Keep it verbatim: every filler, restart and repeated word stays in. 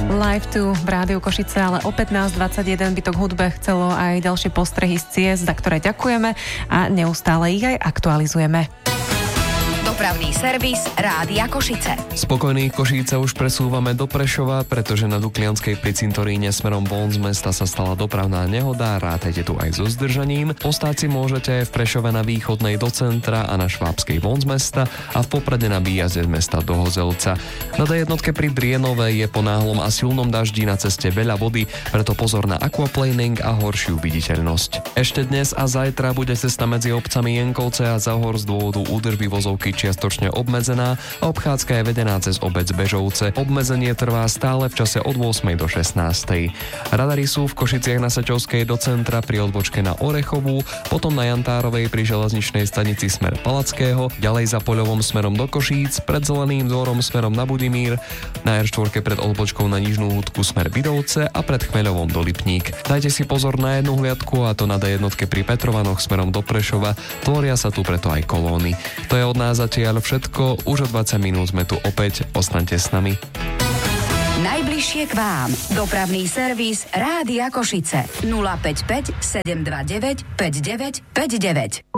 Live tu v Rádiu Košice, ale o pätnásť dvadsaťjeden by to k hudbe chcelo aj ďalšie postrehy z ciest, za ktoré ďakujeme a neustále ich aj aktualizujeme. Dopravný servis Rádia Košice. Spokojný Košíc sa už presúvame do Prešova, pretože na Duklianskej pri cintoríne smerom von z mesta sa stala dopravná nehoda, rátajte tu aj so zdržaním. Postáť si môžete aj v Prešove na východnej do centra a na Švábskej von z mesta a v Poprade na výjazde z mesta do Hozelca. Na dé jednotke pri Drienove je po náhlom a silnom daždi na ceste veľa vody, preto pozor na aquaplaning a horšiu viditeľnosť. Ešte dnes a zajtra bude cesta medzi obcami Jenkovce a Zahor z dôvodu údržby vozovky čiastočne obmedzená a obchádzka je vedená cez obec Bežovce. Obmedzenie trvá stále v čase od ôsmej do šestnástej. Radary sú v Košiciach na Saťovskej do centra pri odbočke na Orechovú, potom na Jantárovej pri železničnej stanici smer Palackého, ďalej za Poľovom smerom do Košíc, pred Zeleným dvorom smerom na Budimír, na er štyri pred odbočkou na Nižnú Hudku smer Bidovce a pred Chmeľovom do Lipník. Dajte si pozor na jednu hliadku, a to na dé jednotke pri Petrovanoch smerom do Prešova, tvoria sa tu preto aj kolóny. To je od nás zatiaľ všetko, už o dvadsať minút sme tu opäť, ostaňte s nami. Najbližšie k vám. Dopravný servis Rádia Košice. nula päť päť sedem dva deväť päť deväť päť deväť.